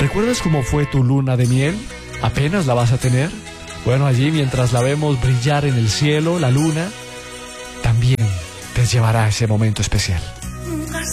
¿Recuerdas cómo fue tu luna de miel? ¿Apenas la vas a tener? Bueno, allí mientras la vemos brillar en el cielo, la luna también te llevará a ese momento especial.